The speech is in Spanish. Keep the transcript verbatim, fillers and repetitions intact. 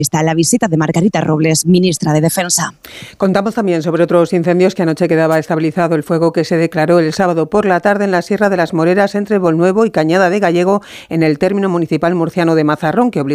Está la visita de Margarita Robles, ministra de Defensa. Contamos también sobre otros incendios que anoche quedaba estabilizado el fuego que se declaró el sábado por la tarde en la Sierra de las Moreras entre Bolnuevo y Cañada de Gallego en el término municipal murciano de Mazarrón, que obligó